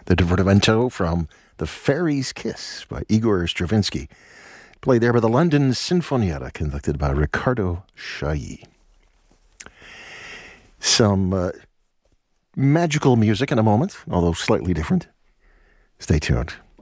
The Divertimento from The Fairy's Kiss by Igor Stravinsky, played there by the London Sinfonietta, conducted by Riccardo Chailly. Some magical music in a moment, although slightly different. Stay tuned.